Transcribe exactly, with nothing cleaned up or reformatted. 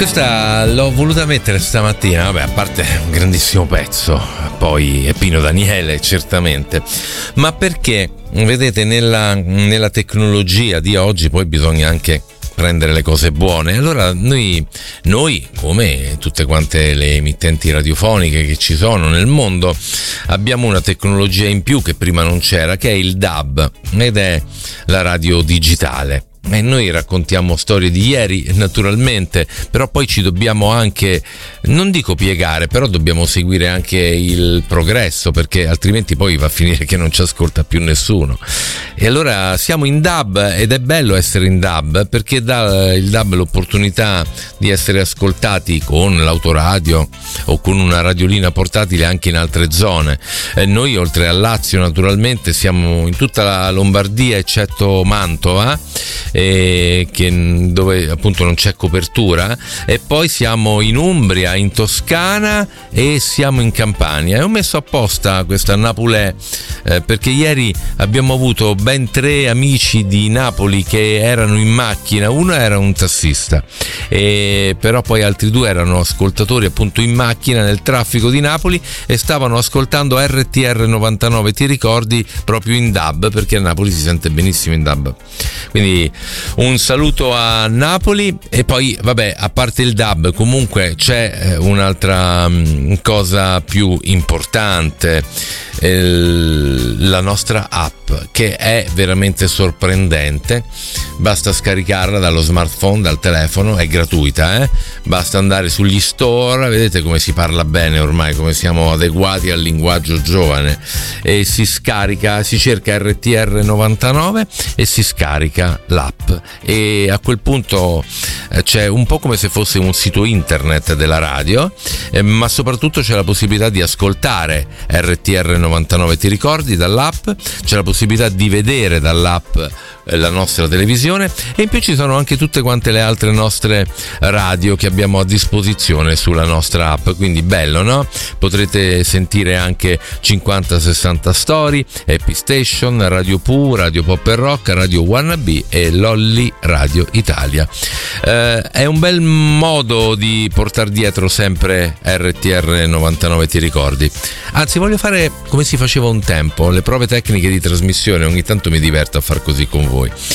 Questa l'ho voluta mettere stamattina, vabbè, a parte un grandissimo pezzo, poi è Pino Daniele certamente, ma perché vedete nella, nella tecnologia di oggi poi bisogna anche prendere le cose buone. Allora noi, noi come tutte quante le emittenti radiofoniche che ci sono nel mondo, abbiamo una tecnologia in più che prima non c'era, che è il D A B, ed è la radio digitale. E noi raccontiamo storie di ieri naturalmente, però poi ci dobbiamo anche, non dico piegare, però dobbiamo seguire anche il progresso, perché altrimenti poi va a finire che non ci ascolta più nessuno. E allora siamo in D A B ed è bello essere in D A B, perché dà il D A B l'opportunità di essere ascoltati con l'autoradio o con una radiolina portatile anche in altre zone. E noi oltre al Lazio naturalmente siamo in tutta la Lombardia eccetto Mantova, e che, dove appunto non c'è copertura, e poi siamo in Umbria, in Toscana e siamo in Campania. E ho messo apposta questa Napolè eh, perché ieri abbiamo avuto ben tre amici di Napoli che erano in macchina. Uno era un tassista, e però poi altri due erano ascoltatori appunto in macchina nel traffico di Napoli e stavano ascoltando R T R novantanove, ti ricordi, proprio in D A B, perché a Napoli si sente benissimo in D A B. Quindi un saluto a Napoli. E poi vabbè, a parte il D A B comunque c'è un'altra cosa più importante, la nostra app, che è veramente sorprendente. Basta scaricarla dallo smartphone, dal telefono, è gratuita, eh? Basta andare sugli store, vedete come si parla bene ormai, come siamo adeguati al linguaggio giovane, e si scarica, si cerca R T R novantanove e si scarica l'app, e a quel punto c'è un po' come se fosse un sito internet della radio, eh, ma soprattutto c'è la possibilità di ascoltare R T R novantanove, ti ricordi, dall'app, c'è la possibilità di vedere dall'app la nostra televisione, e in più ci sono anche tutte quante le altre nostre radio che abbiamo a disposizione sulla nostra app, quindi bello, no? Potrete sentire anche cinquanta sessanta Story, Happy Station, Radio Pooh, Radio Pop and Rock, Radio Wannabe e Lolly Radio Italia. Eh, è un bel modo di portare dietro sempre R T R novantanove, ti ricordi? Anzi, voglio fare come si faceva un tempo, le prove tecniche di trasmissione, ogni tanto mi diverto a far così con voi.